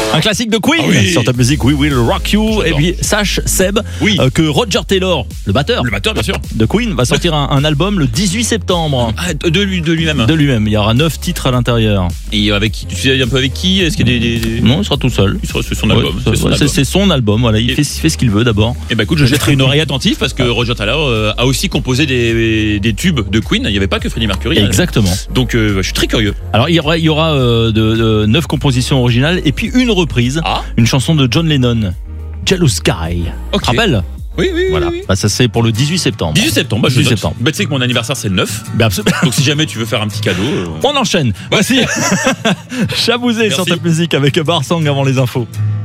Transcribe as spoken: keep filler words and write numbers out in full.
Un classique de Queen Ah oui. sur Top Music, We Will Rock You. J'adore. Et puis sache Seb Oui. euh, que Roger Taylor, le batteur Le batteur, bien sûr. de Queen, va sortir un, un album le dix-huit septembre. Ah, de lui, de lui-même. De lui-même, il y aura neuf titres à l'intérieur. Et avec qui, tu sais un peu avec qui? Est-ce qu'il y a des, des, des... Non, il sera tout seul. Il sera- C'est son album. Ouais, c'est son ouais, album. c'est c'est son album, voilà, il Et- fait, il fait ce qu'il veut d'abord. Et bah écoute, je jetterai une oreille attentive parce que Roger Taylor euh, a aussi composé des, des tubes de Queen. Il n'y avait pas que Freddie Mercury. hein. Exactement. Donc euh, je suis très curieux. Alors il y aura, il y aura euh, de, de neuf compositions originales et puis une reprise, Ah, une chanson de John Lennon, Jealous Sky. ok. Tu te rappelles? Oui, oui, oui. Voilà, oui. bah, ça c'est pour le dix-huit septembre. dix-huit septembre, bah, je dix-huit note. septembre. Bah, tu sais que mon anniversaire c'est le neuf. Bah, absolument. Donc si jamais tu veux faire un petit cadeau. euh, On enchaîne. Voici Chabouzé sur Merci. Top Music avec Barsang avant les infos.